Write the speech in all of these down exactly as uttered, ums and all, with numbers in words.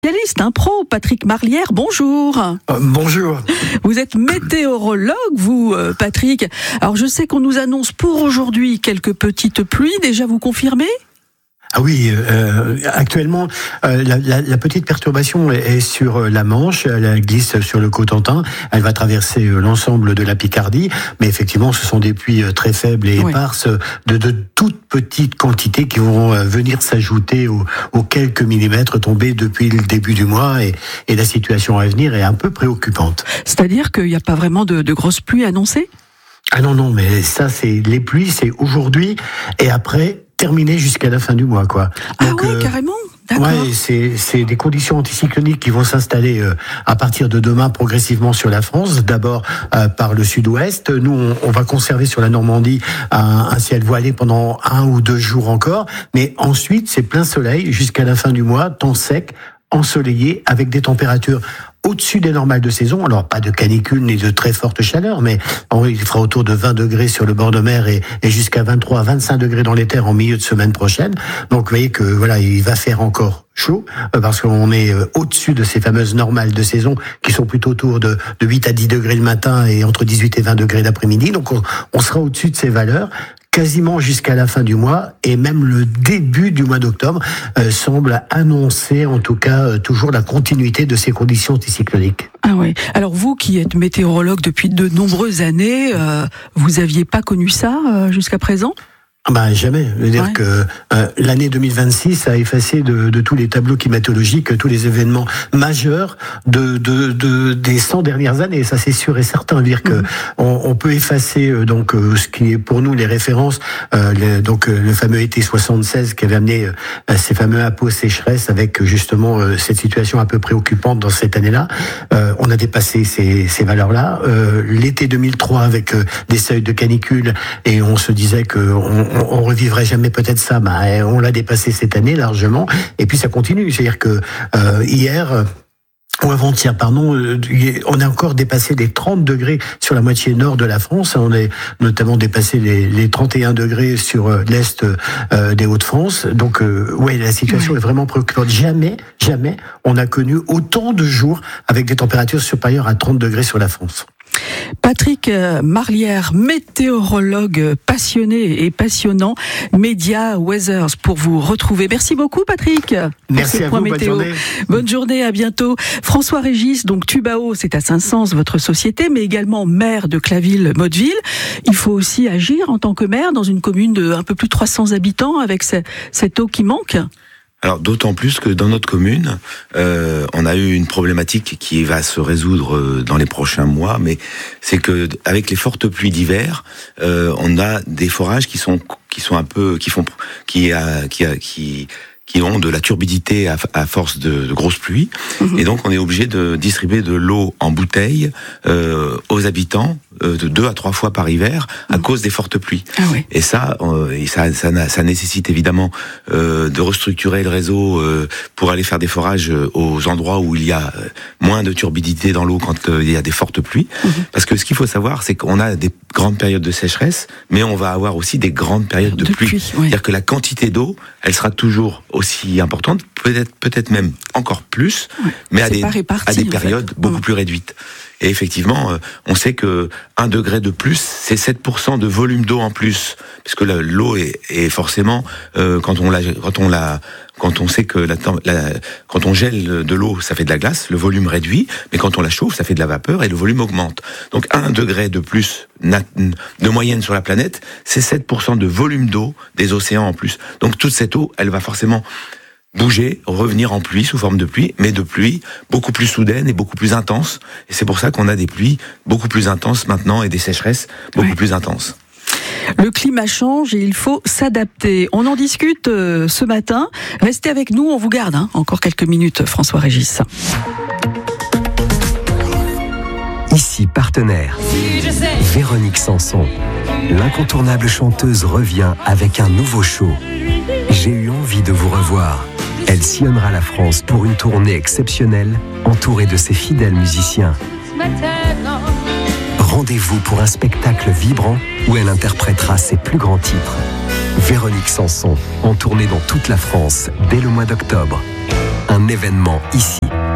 Spécialiste, un pro, Patrick Marlière, bonjour. Euh, bonjour. Vous êtes météorologue, vous, euh, Patrick. Alors, je sais qu'on nous annonce pour aujourd'hui quelques petites pluies. Déjà, vous confirmez ? Ah oui, euh, actuellement, euh, la, la, la petite perturbation est, est sur la Manche, elle glisse sur le Cotentin, elle va traverser l'ensemble de la Picardie, mais effectivement, ce sont des pluies très faibles et éparses, oui. de, de toutes petites quantités qui vont venir s'ajouter aux, aux quelques millimètres tombés depuis le début du mois, et, et la situation à venir est un peu préoccupante. C'est-à-dire qu'il n'y a pas vraiment de, de grosses pluies annoncées ? Ah non, non, mais ça, c'est les pluies, c'est aujourd'hui, et après, terminé jusqu'à la fin du mois, quoi. Donc, ah ouais, euh, carrément. D'accord. Ouais, c'est c'est des conditions anticycloniques qui vont s'installer euh, à partir de demain progressivement sur la France. D'abord euh, par le sud-ouest. Nous, on, on va conserver sur la Normandie un, un ciel voilé pendant un ou deux jours encore, mais ensuite c'est plein soleil jusqu'à la fin du mois, temps sec, ensoleillé, avec des températures au-dessus des normales de saison. Alors, pas de canicule ni de très forte chaleur, mais il fera autour de vingt degrés sur le bord de mer et, et jusqu'à vingt-trois à vingt-cinq degrés dans les terres en milieu de semaine prochaine. Donc, vous voyez que, voilà, il va faire encore chaud, parce qu'on est au-dessus de ces fameuses normales de saison qui sont plutôt autour de, de huit à dix degrés le matin et entre dix-huit et vingt degrés l'après-midi. Donc, on, on sera au-dessus de ces valeurs quasiment jusqu'à la fin du mois, et même le début du mois d'octobre euh, semble annoncer, en tout cas, euh, toujours la continuité de ces conditions anticycloniques. Ah oui. Alors vous, qui êtes météorologue depuis de nombreuses années, euh, vous aviez pas connu ça euh, jusqu'à présent ? Ben jamais. Je veux dire ouais. que euh, l'année deux mille vingt-six a effacé de, de tous les tableaux climatologiques, tous les événements majeurs de, de, de des cent dernières années. Ça, c'est sûr et certain. Je veux dire que mmh. on, on peut effacer euh, donc euh, ce qui est pour nous les références. Euh, les, donc euh, le fameux été soixante-seize qui avait amené euh, ces fameux apos sécheresse avec justement euh, cette situation un peu préoccupante dans cette année-là. Euh, on a dépassé ces, ces valeurs-là. Euh, l'été deux mille trois avec euh, des seuils de canicule, et on se disait que on, on, on revivrait jamais peut-être ça, bah, on l'a dépassé cette année largement, et puis ça continue, c'est-à-dire que euh, hier ou avant-hier, pardon, on a encore dépassé les trente degrés sur la moitié nord de la France. On a notamment dépassé les, les trente et un degrés sur l'est euh, des Hauts-de-France. Donc, euh, ouais, la situation oui. est vraiment préoccupante. Jamais, jamais, on a connu autant de jours avec des températures supérieures à trente degrés sur la France. Patrick Marlière, météorologue passionné et passionnant, Media Weathers pour vous retrouver. Merci beaucoup, Patrick. Merci à vous, bonne journée. Bonne journée, à bientôt. François Régis, donc Tubao, c'est à Saint-Saëns, votre société, mais également maire de Claville-Motteville. Il faut aussi agir en tant que maire dans une commune de un peu plus de trois cents habitants avec cette eau qui manque. Alors d'autant plus que dans notre commune, euh, on a eu une problématique qui va se résoudre dans les prochains mois, mais c'est que avec les fortes pluies d'hiver, euh, on a des forages qui sont qui sont un peu qui font qui a qui a qui qui ont de la turbidité à, à force de, de grosses pluies, mmh. et donc on est obligé de distribuer de l'eau en bouteille euh, aux habitants euh, de deux à trois fois par hiver à mmh. cause des fortes pluies. Ah oui. Et ça, euh, et ça, ça, ça nécessite évidemment euh, de restructurer le réseau euh, pour aller faire des forages aux endroits où il y a moins de turbidité dans l'eau quand euh, il y a des fortes pluies. Mmh. Parce que ce qu'il faut savoir, c'est qu'on a des grandes périodes de sécheresse, mais on va avoir aussi des grandes périodes de, de pluie. pluie oui. C'est-à-dire que la quantité d'eau, elle sera toujours aussi importante, peut-être peut-être même encore plus, ouais, mais à des, à des périodes en fait. beaucoup mmh. plus réduites. Et effectivement, on sait que un degré de plus, c'est sept pour cent de volume d'eau en plus, puisque l'eau est, est forcément euh, quand on la quand on la quand on sait que la, la quand on gèle de l'eau, ça fait de la glace, le volume réduit, mais quand on la chauffe, ça fait de la vapeur et le volume augmente. Donc un degré de plus de moyenne sur la planète, c'est sept pour cent de volume d'eau des océans en plus. Donc toute cette eau, elle va forcément bouger, revenir en pluie sous forme de pluie, mais de pluie beaucoup plus soudaine et beaucoup plus intense. Et c'est pour ça qu'on a des pluies beaucoup plus intenses maintenant et des sécheresses beaucoup ouais. plus intenses. Le climat change et il faut s'adapter. On en discute euh, ce matin. Restez avec nous, on vous garde hein, encore quelques minutes, François Régis. Ici partenaire, Véronique Sanson. L'incontournable chanteuse revient avec un nouveau show. J'ai eu envie de vous revoir. Elle sillonnera la France pour une tournée exceptionnelle, entourée de ses fidèles musiciens. Rendez-vous pour un spectacle vibrant où elle interprétera ses plus grands titres. Véronique Sanson, en tournée dans toute la France dès le mois d'octobre. un événement ici.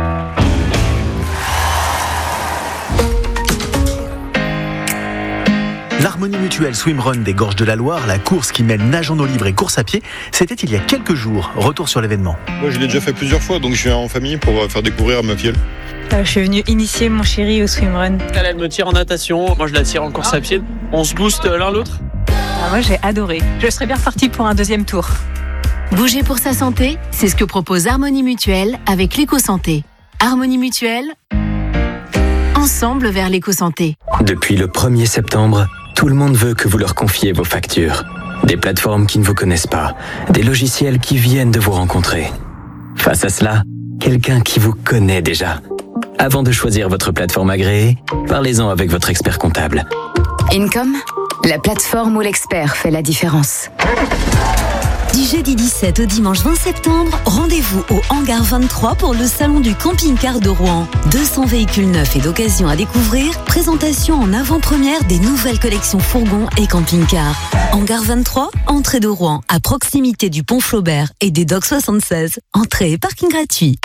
L'Harmonie Mutuelle Swimrun des Gorges de la Loire, la course qui mêle nage en eau libre et course à pied, c'était il y a quelques jours. Retour sur l'événement. Moi, je l'ai déjà fait plusieurs fois, donc je viens en famille pour faire découvrir à ma fille. Euh, je suis venue initier mon chéri au swimrun. Elle, elle me tire en natation, moi je la tire en course à pied. On se booste l'un l'autre. Ah, moi j'ai adoré. Je serais bien repartie pour un deuxième tour. Bouger pour sa santé, c'est ce que propose Harmonie Mutuelle avec l'éco-santé. Harmonie Mutuelle, ensemble vers l'éco-santé. Depuis le premier septembre, tout le monde veut que vous leur confiez vos factures. Des plateformes qui ne vous connaissent pas, des logiciels qui viennent de vous rencontrer. Face à cela, quelqu'un qui vous connaît déjà. Avant de choisir votre plateforme agréée, parlez-en avec votre expert comptable. Income, la plateforme où l'expert fait la différence. Du jeudi dix-sept au dimanche vingt septembre, rendez-vous au Hangar vingt-trois pour le salon du camping-car de Rouen. deux cents véhicules neufs et d'occasion à découvrir, présentation en avant-première des nouvelles collections fourgons et camping-cars. Hangar vingt-trois, entrée de Rouen, à proximité du pont Flaubert et des docks soixante-seize. Entrée et parking gratuit.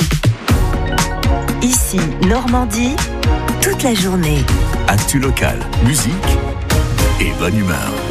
Ici, Normandie, toute la journée. Actu local, musique et bonne humeur.